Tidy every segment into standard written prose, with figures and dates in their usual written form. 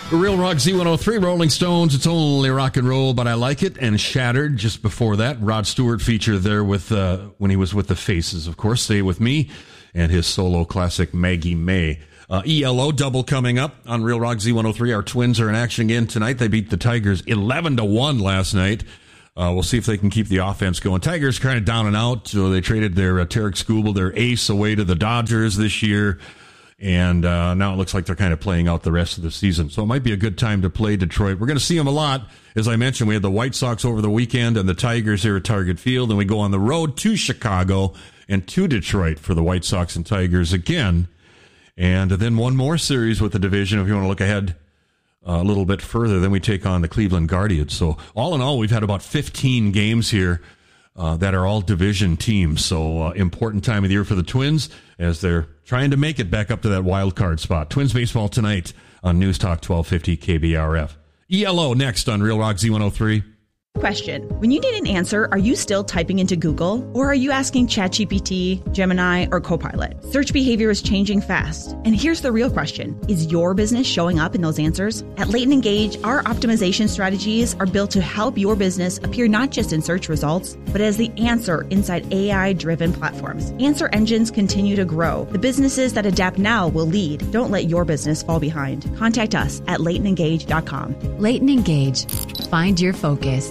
Real Rock Z103, Rolling Stones, It's Only Rock and Roll, But I Like It, and Shattered just before that. Rod Stewart featured there with when he was with the Faces, of course, Stay With Me, and his solo classic, Maggie May. ELO double coming up on Real Rock Z103. Our Twins are in action again tonight. They beat the Tigers 11-1 last night. We'll see if they can keep the offense going. Tigers kind of down and out, so they traded their Tarek Skubal, their ace, away to the Dodgers this year. And now it looks like they're kind of playing out the rest of the season. So it might be a good time to play Detroit. We're going to see them a lot. As I mentioned, we had the White Sox over the weekend and the Tigers here at Target Field. And we go on the road to Chicago and to Detroit for the White Sox and Tigers again. And then one more series with the division. If you want to look ahead a little bit further, then we take on the Cleveland Guardians. So all in all, we've had about 15 games here that are all division teams. So important time of the year for the Twins as they're trying to make it back up to that wild card spot. Twins baseball tonight on News Talk 1250 KBRF. ELO next on Real Rock Z103. Question. When you need an answer, are you still typing into Google? Or are you asking ChatGPT, Gemini, or Copilot? Search behavior is changing fast. And here's the real question. Is your business showing up in those answers? At Leighton Engage, our optimization strategies are built to help your business appear not just in search results, but as the answer inside AI-driven platforms. Answer engines continue to grow. The businesses that adapt now will lead. Don't let your business fall behind. Contact us at LeightonEngage.com. Leighton Engage. Find your focus.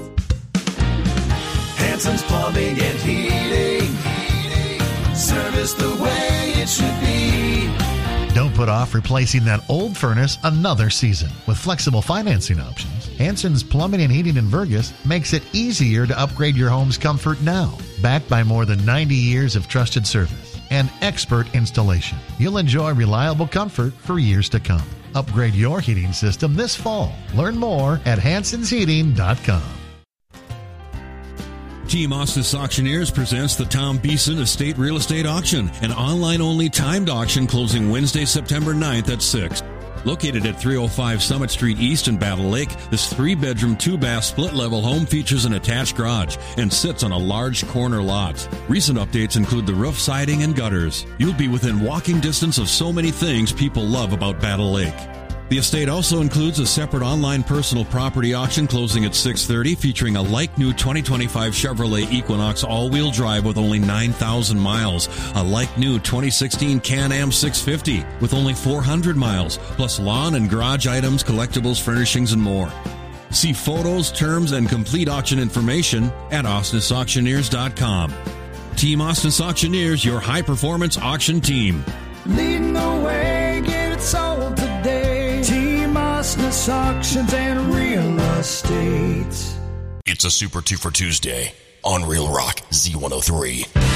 Hanson's Plumbing and Heating. Service the way it should be. Don't put off replacing that old furnace another season. With flexible financing options, Hanson's Plumbing and Heating in Vergas makes it easier to upgrade your home's comfort now. Backed by more than 90 years of trusted service and expert installation, you'll enjoy reliable comfort for years to come. Upgrade your heating system this fall. Learn more at hansonsheating.com. Team Ostis Auctioneers presents the Tom Beeson Estate Real Estate Auction, an online-only timed auction closing Wednesday, September 9th at 6. Located at 305 Summit Street East in Battle Lake, this 3-bedroom, 2-bath, split-level home features an attached garage and sits on a large corner lot. Recent updates include the roof, siding, and gutters. You'll be within walking distance of so many things people love about Battle Lake. The estate also includes a separate online personal property auction closing at 6:30 featuring a like-new 2025 Chevrolet Equinox all-wheel drive with only 9,000 miles, a like-new 2016 Can-Am 650 with only 400 miles, plus lawn and garage items, collectibles, furnishings, and more. See photos, terms, and complete auction information at AustinAuctioneers.com. Team Ostis Auctioneers, your high-performance auction team. Leading the way, get it sold today. Team Ostis Auctions and Real Estate. It's a Super 2 for Tuesday on Real Rock Z103.